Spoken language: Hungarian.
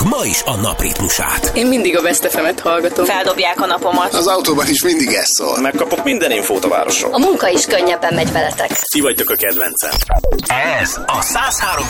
ma is a nap ritmusát. Én mindig a Best FM-et hallgatom. Feldobják a napomat. Az autóban is mindig ez szól. Megkapok minden infót a városról. A munka is könnyebben megy veletek. Ti vagytok a kedvencem. Ez a 103,9